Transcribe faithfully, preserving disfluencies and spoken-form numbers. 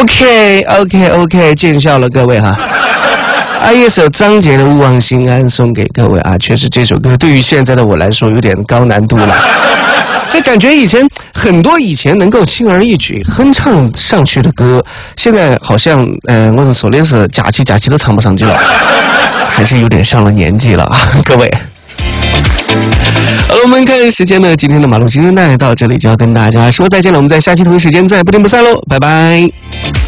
OK OK OK， 见笑了各位哈。啊，一首张杰的《勿忘心安》送给各位啊，确实这首歌对于现在的我来说有点高难度了。就感觉以前很多以前能够轻而易举哼唱上去的歌，现在好像嗯、呃，我的手连是假期假期都唱不上去了，还是有点上了年纪了啊，各位。好了，我们看时间呢，今天的马路新生代到这里就要跟大家说再见了，我们在下期同一时间再不见不散喽，拜拜。